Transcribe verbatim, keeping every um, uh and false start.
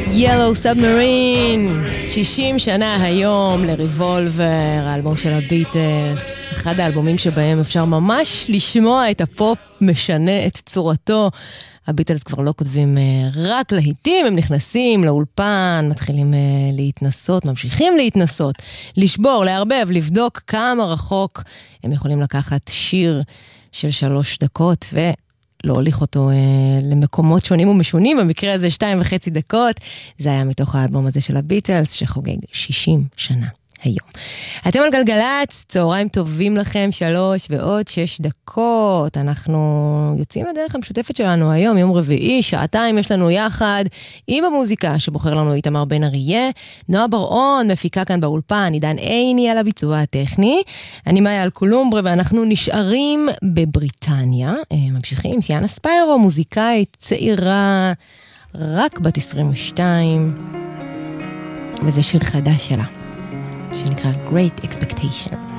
Yellow Submarine, שישים שנה היום לריבולבר, האלבום של הביטלס, אחד האלבומים שבהם אפשר ממש לשמוע את הפופ משנה את צורתו. הביטלס כבר לא כותבים רק להיטים, הם נכנסים לאולפן, מתחילים להתנסות, ממשיכים להתנסות, לשבור, להרבב, לבדוק כמה רחוק הם יכולים לקחת שיר של שלוש דקות ו... להוליך אותו אה, למקומות שונים ומשונים, במקרה הזה שתיים וחצי דקות, זה היה מתוך האלבום הזה של הביטלס, שחוגג שישים שנה היום. אתם על גלגלץ, צהריים טובים לכם, שלוש ועוד שש דקות, אנחנו יוצאים לדרך המשותפת שלנו היום, יום רביעי, שעתיים יש לנו יחד, עם המוזיקה שבוחר לנו איתמר בן אריה, נועה בר-און, מפיקה כאן באולפן, עידן עיני על הביצוע הטכני, אני מאיה אלקולומברה, ואנחנו נשארים בבריטניה, ממשיכים עם סיאנה ספיירו, מוזיקאית צעירה, רק בת עשרים ושתיים, וזה שיר חדש שלה. שנקרא Great Expectation.